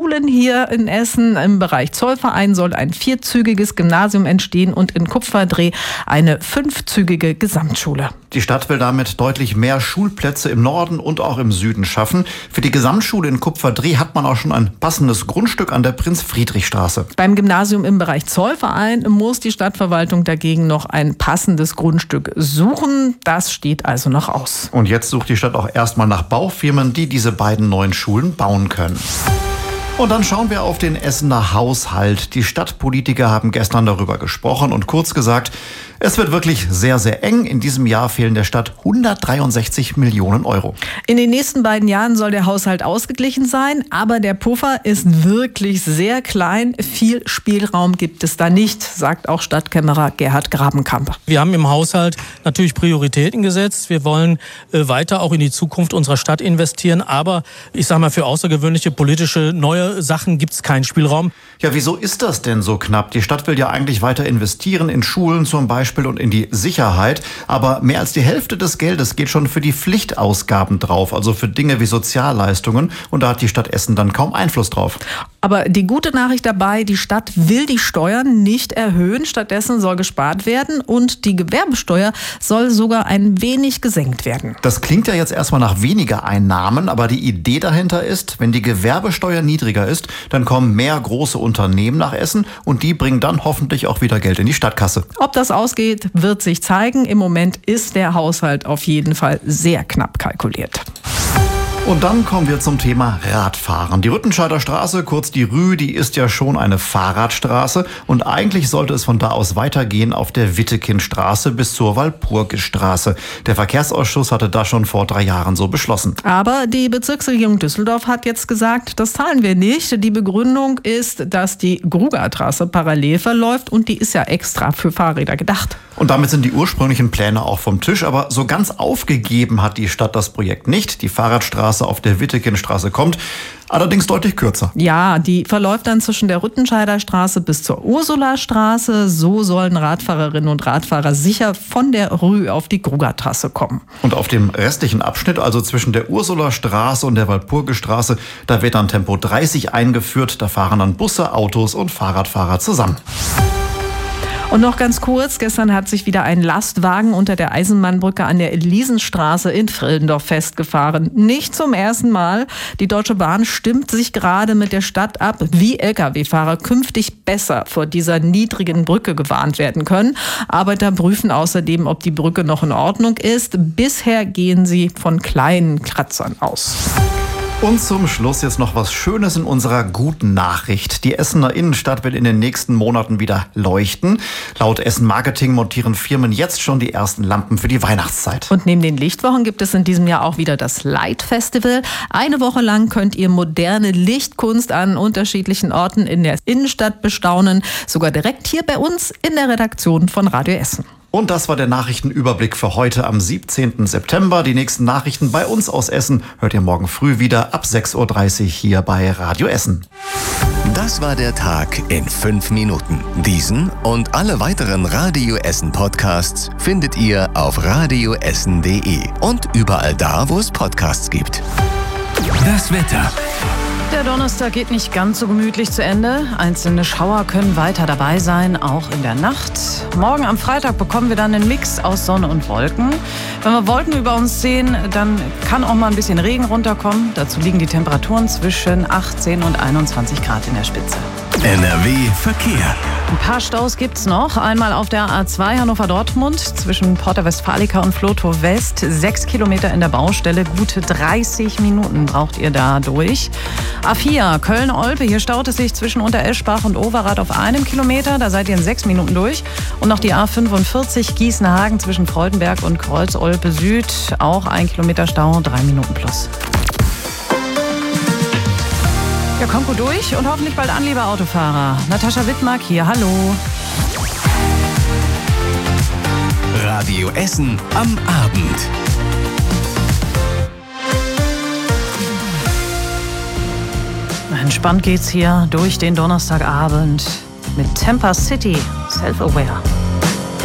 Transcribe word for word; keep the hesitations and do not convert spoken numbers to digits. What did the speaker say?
Schulen hier in Essen. Im Bereich Zollverein soll ein vierzügiges Gymnasium entstehen und in Kupferdreh eine fünfzügige Gesamtschule. Die Stadt will damit deutlich mehr Schulplätze im Norden und auch im Süden schaffen. Für die Gesamtschule in Kupferdreh hat man auch schon ein passendes Grundstück an der Prinz-Friedrich-Straße. Beim Gymnasium im Bereich Zollverein muss die Stadtverwaltung dagegen noch ein passendes Grundstück suchen. Das steht also noch aus. Und jetzt sucht die Stadt auch erstmal nach Baufirmen, die diese beiden neuen Schulen bauen können. Und dann schauen wir auf den Essener Haushalt. Die Stadtpolitiker haben gestern darüber gesprochen und kurz gesagt, es wird wirklich sehr, sehr eng. In diesem Jahr fehlen der Stadt hundertdreiundsechzig Millionen Euro. In den nächsten beiden Jahren soll der Haushalt ausgeglichen sein, aber der Puffer ist wirklich sehr klein. Viel Spielraum gibt es da nicht, sagt auch Stadtkämmerer Gerhard Grabenkamp. Wir haben im Haushalt natürlich Prioritäten gesetzt. Wir wollen äh, weiter auch in die Zukunft unserer Stadt investieren, aber ich sage mal, für außergewöhnliche politische neue Sachen gibt es keinen Spielraum. Ja, wieso ist das denn so knapp? Die Stadt will ja eigentlich weiter investieren in Schulen zum Beispiel und in die Sicherheit. Aber mehr als die Hälfte des Geldes geht schon für die Pflichtausgaben drauf, also für Dinge wie Sozialleistungen. Und da hat die Stadt Essen dann kaum Einfluss drauf. Aber die gute Nachricht dabei, die Stadt will die Steuern nicht erhöhen. Stattdessen soll gespart werden und die Gewerbesteuer soll sogar ein wenig gesenkt werden. Das klingt ja jetzt erstmal nach weniger Einnahmen, aber die Idee dahinter ist, wenn die Gewerbesteuer niedriger ist, dann kommen mehr große Unternehmen nach Essen und die bringen dann hoffentlich auch wieder Geld in die Stadtkasse. Ob das ausgeht, wird sich zeigen. Im Moment ist der Haushalt auf jeden Fall sehr knapp kalkuliert. Und dann kommen wir zum Thema Radfahren. Die Rüttenscheider Straße, kurz die Rü, die ist ja schon eine Fahrradstraße. Und eigentlich sollte es von da aus weitergehen auf der Wittekindstraße bis zur Walpurgisstraße. Der Verkehrsausschuss hatte das schon vor drei Jahren so beschlossen. Aber die Bezirksregierung Düsseldorf hat jetzt gesagt, das zahlen wir nicht. Die Begründung ist, dass die Grugatrasse parallel verläuft und die ist ja extra für Fahrräder gedacht. Und damit sind die ursprünglichen Pläne auch vom Tisch. Aber so ganz aufgegeben hat die Stadt das Projekt nicht. Die Fahrradstraße auf der Wittekindstraße kommt, allerdings deutlich kürzer. Ja, die verläuft dann zwischen der Rüttenscheider Straße bis zur Ursulastraße. So sollen Radfahrerinnen und Radfahrer sicher von der Rü auf die Grugatrasse kommen. Und auf dem restlichen Abschnitt, also zwischen der Ursulastraße und der Walpurgisstraße, da wird dann Tempo dreißig eingeführt. Da fahren dann Busse, Autos und Fahrradfahrer zusammen. Und noch ganz kurz, gestern hat sich wieder ein Lastwagen unter der Eisenbahnbrücke an der Elisenstraße in Frildendorf festgefahren. Nicht zum ersten Mal. Die Deutsche Bahn stimmt sich gerade mit der Stadt ab, wie L K W-Fahrer künftig besser vor dieser niedrigen Brücke gewarnt werden können. Arbeiter prüfen außerdem, ob die Brücke noch in Ordnung ist. Bisher gehen sie von kleinen Kratzern aus. Und zum Schluss jetzt noch was Schönes in unserer guten Nachricht. Die Essener Innenstadt wird in den nächsten Monaten wieder leuchten. Laut Essen Marketing montieren Firmen jetzt schon die ersten Lampen für die Weihnachtszeit. Und neben den Lichtwochen gibt es in diesem Jahr auch wieder das Light Festival. Eine Woche lang könnt ihr moderne Lichtkunst an unterschiedlichen Orten in der Innenstadt bestaunen. Sogar direkt hier bei uns in der Redaktion von Radio Essen. Und das war der Nachrichtenüberblick für heute am siebzehnten September. Die nächsten Nachrichten bei uns aus Essen hört ihr morgen früh wieder ab sechs Uhr dreißig hier bei Radio Essen. Das war der Tag in fünf Minuten. Diesen und alle weiteren Radio Essen Podcasts findet ihr auf radioessen punkt de und überall da, wo es Podcasts gibt. Das Wetter. Der Donnerstag geht nicht ganz so gemütlich zu Ende. Einzelne Schauer können weiter dabei sein, auch in der Nacht. Morgen am Freitag bekommen wir dann einen Mix aus Sonne und Wolken. Wenn wir Wolken über uns sehen, dann kann auch mal ein bisschen Regen runterkommen. Dazu liegen die Temperaturen zwischen achtzehn und einundzwanzig Grad in der Spitze. N R W Verkehr. Ein paar Staus gibt's noch. Einmal auf der A zwei Hannover-Dortmund zwischen Porta Westfalica und Flotow West. Sechs Kilometer in der Baustelle. Gute dreißig Minuten braucht ihr da durch. A vier Köln-Olpe. Hier staut es sich zwischen Untereschbach und Overath auf einem Kilometer. Da seid ihr in sechs Minuten durch. Und noch die A fünfundvierzig Gießen-Hagen zwischen Freudenberg und Kreuz-Olpe Süd. Auch ein Kilometer Stau, drei Minuten plus. Ja, kommt gut durch und hoffentlich bald an, liebe Autofahrer. Natascha Wittmark hier, hallo. Radio Essen am Abend. Entspannt geht's hier durch den Donnerstagabend mit Tampa City, Self-Aware.